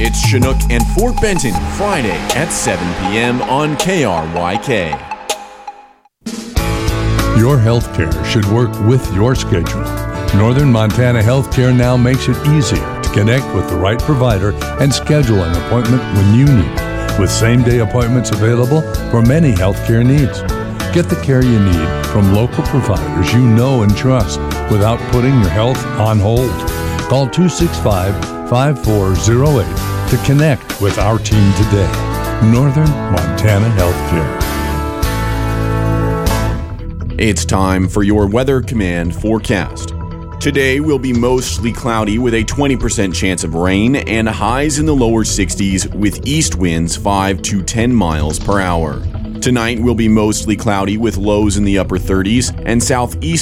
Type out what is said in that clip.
It's Chinook and Fort Benton, Friday at 7 p.m. on KRYK. Your healthcare should work with your schedule. Northern Montana Healthcare now makes it easier to connect with the right provider and schedule an appointment when you need it, with same-day appointments available for many healthcare needs. Get the care you need from local providers you know and trust without putting your health on hold. Call 265-5408 to connect with our team today. Northern Montana Healthcare. It's time for your Weather Command forecast. Today will be mostly cloudy with a 20% chance of rain and highs in the lower 60s with east winds 5 to 10 miles per hour. Tonight will be mostly cloudy with lows in the upper 30s and southeast